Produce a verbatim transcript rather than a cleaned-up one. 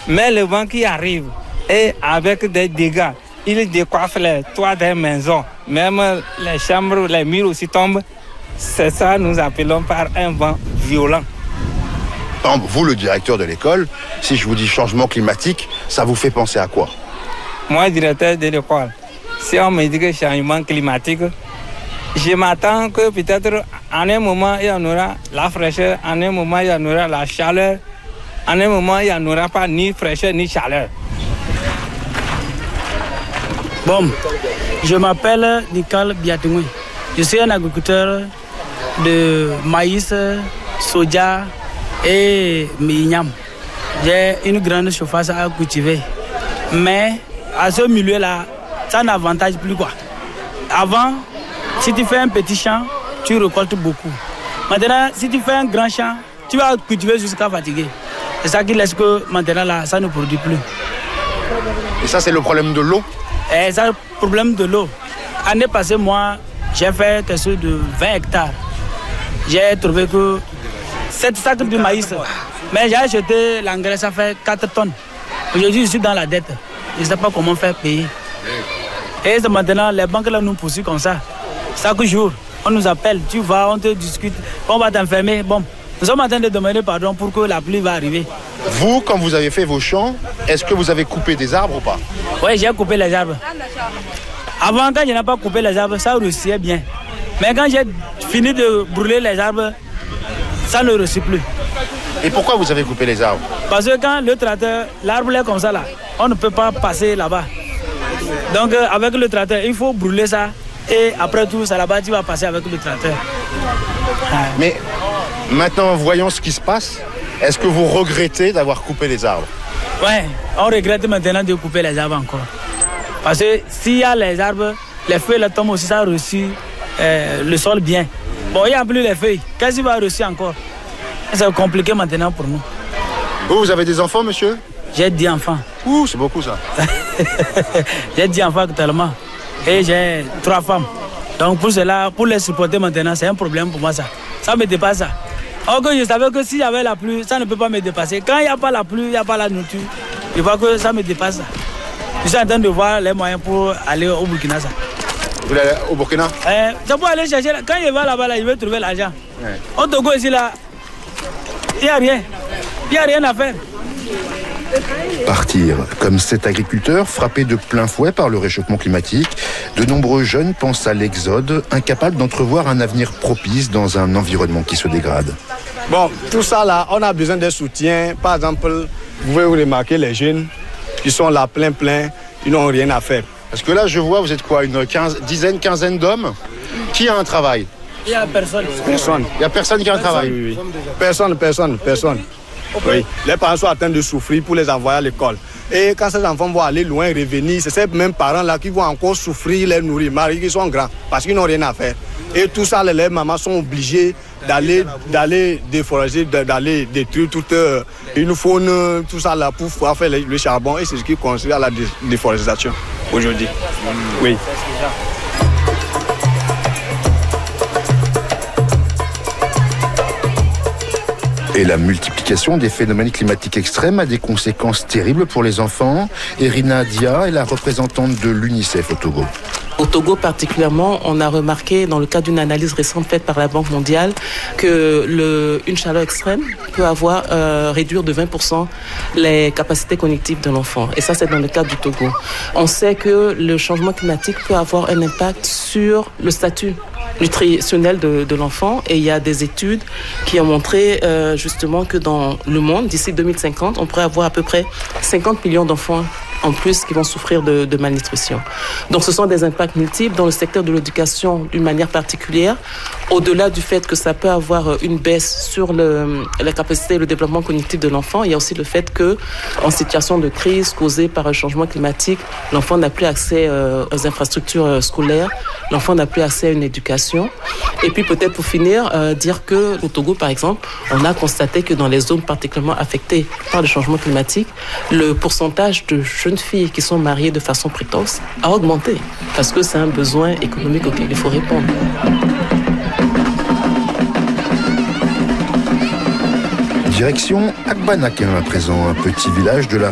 Mais le vent qui arrive, et avec des dégâts, il décoiffe les toits des maisons. Même les chambres, les murs aussi tombent. C'est ça que nous appelons par un vent violent. Par exemple, vous, le directeur de l'école, si je vous dis changement climatique, ça vous fait penser à quoi? Moi, directeur de l'école, si on me dit que changement climatique, je m'attends que peut-être en un moment, il y en aura la fraîcheur, en un moment, il y en aura la chaleur, en un moment, il n'y en aura pas ni fraîcheur ni chaleur. Bon, je m'appelle Nicole Biatoui. Je suis un agriculteur de maïs, soja et mignam. J'ai une grande surface à cultiver. Mais à ce milieu-là, ça n'avantage plus quoi. Avant, si tu fais un petit champ, tu récoltes beaucoup. Maintenant, si tu fais un grand champ, tu vas cultiver jusqu'à fatiguer. C'est ça qui laisse que maintenant là, ça ne produit plus. Et ça, c'est le problème de l'eau? Et ça, le problème de l'eau. L'année passée, moi, j'ai fait quelque chose de vingt hectares. J'ai trouvé que sept sacs de maïs. Mais j'ai acheté l'engrais, ça fait quatre tonnes. Aujourd'hui, je suis dans la dette. Je ne sais pas comment faire payer. Et maintenant, les banques là nous poursuivent comme ça. Chaque jour, on nous appelle, tu vas, on te discute, on va t'enfermer. Bon, nous sommes en train de demander pardon pour que la pluie va arriver. Vous, quand vous avez fait vos champs, est-ce que vous avez coupé des arbres ou pas? Oui, j'ai coupé les arbres. Avant, quand je n'ai pas coupé les arbres, ça réussissait bien. Mais quand j'ai fini de brûler les arbres, ça ne réussit plus. Et pourquoi vous avez coupé les arbres? Parce que quand le tracteur, l'arbre est comme ça là, on ne peut pas passer là-bas. Donc euh, avec le tracteur, il faut brûler ça. Et après tout, ça là-bas, tu vas passer avec le tracteur. Ah. Mais maintenant, voyons ce qui se passe. Est-ce que vous regrettez d'avoir coupé les arbres? Oui, on regrette maintenant de couper les arbres encore. Parce que s'il y a les arbres, les feuilles les tombent aussi, ça reçoit euh, le sol bien. Bon, il n'y a plus les feuilles. Qu'est-ce qu'il va reçu encore? C'est compliqué maintenant pour nous. Vous, vous avez des enfants, monsieur? J'ai dix enfants. Ouh, c'est beaucoup ça. J'ai dix enfants actuellement. Et j'ai trois femmes. Donc pour cela, pour les supporter maintenant, c'est un problème pour moi ça. Ça me dépasse ça. Or que je savais que s'il y avait la pluie, ça ne peut pas me dépasser. Quand il n'y a pas la pluie, il n'y a pas la nourriture, je vois que ça me dépasse ça. Je suis en train de voir les moyens pour aller au Burkina. Ça. Vous voulez aller au Burkina? euh, C'est pour aller chercher. Quand je vais là-bas, là, je vais trouver l'argent. Ouais. Au Togo ici, là, il n'y a rien. Il n'y a rien à faire. Partir. Comme cet agriculteur frappé de plein fouet par le réchauffement climatique, de nombreux jeunes pensent à l'exode, incapables d'entrevoir un avenir propice dans un environnement qui se dégrade. Bon, tout ça là, on a besoin de soutien. Par exemple, vous pouvez vous remarquer les jeunes qui sont là plein plein, ils n'ont rien à faire. Parce que là, je vois, vous êtes quoi, une quinze, dizaine, quinzaine d'hommes? Qui a un travail? Il n'y a personne. Personne. Il n'y a personne qui a un travail? Oui, oui. Personne, personne, personne. Oui. Les parents sont en train de souffrir pour les envoyer à l'école. Et quand ces enfants vont aller loin, revenir, c'est ces mêmes parents-là qui vont encore souffrir, les nourrir, malgré qu'ils sont grands, parce qu'ils n'ont rien à faire. Et tout ça, les mamans sont obligées d'aller, d'aller déforester, d'aller détruire toute euh, une faune, tout ça là, pour pouvoir faire le charbon. Et c'est ce qui conduit à la déforestation aujourd'hui. Oui. Et la multiplication des phénomènes climatiques extrêmes a des conséquences terribles pour les enfants. Erina Dia est la représentante de l'UNICEF au Togo. Au Togo particulièrement, on a remarqué dans le cadre d'une analyse récente faite par la Banque mondiale que le, une chaleur extrême peut avoir euh, réduire de vingt pour cent les capacités cognitives de l'enfant. Et ça, c'est dans le cadre du Togo. On sait que le changement climatique peut avoir un impact sur le statut nutritionnel de, de l'enfant, et il y a des études qui ont montré euh, justement que dans le monde, d'ici deux mille cinquante, on pourrait avoir à peu près cinquante millions d'enfants en plus qui vont souffrir de, de malnutrition. Donc ce sont des impacts multiples dans le secteur de l'éducation d'une manière particulière, au-delà du fait que ça peut avoir une baisse sur le, la capacité et le développement cognitif de l'enfant. Il y a aussi le fait que, en situation de crise causée par un changement climatique, l'enfant n'a plus accès euh, aux infrastructures scolaires, l'enfant n'a plus accès à une éducation. Et puis peut-être pour finir, euh, dire que au Togo par exemple, on a constaté que dans les zones particulièrement affectées par le changement climatique, le pourcentage de jeunes filles qui sont mariées de façon précoce a augmenté, parce que c'est un besoin économique auquel il faut répondre. Direction Akbanakin à présent, un petit village de la